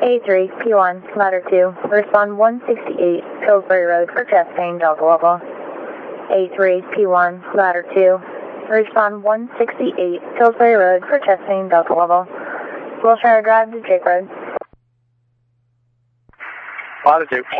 A3, P1, ladder 2, respond 168, Pillsbury Road for chest pain, Delta level. A3, P1, ladder 2, respond 168, Pillsbury Road for chest pain, Delta level. Wilshire Drive to Jake Road. Latitude.